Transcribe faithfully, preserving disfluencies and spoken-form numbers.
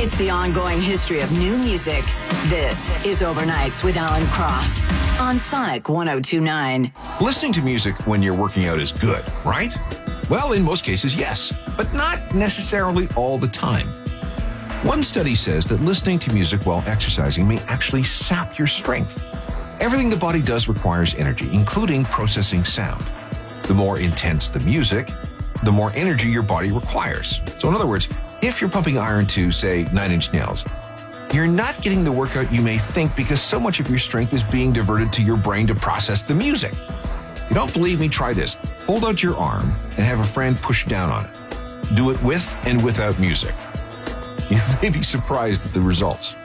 It's the ongoing history of new music. This is Overnights with Alan Cross on Sonic one oh two point nine. Listening to music when you're working out is good, right? Well, in most cases, yes, but not necessarily all the time. One study says that listening to music while exercising may actually sap your strength. Everything the body does requires energy, including processing sound. The more intense the music, the more energy your body requires. So in other words, if you're pumping iron to, say, Nine Inch Nails, you're not getting the workout you may think because so much of your strength is being diverted to your brain to process the music. If you don't believe me, try this. Hold out your arm and have a friend push down on it. Do it with and without music. You may be surprised at the results.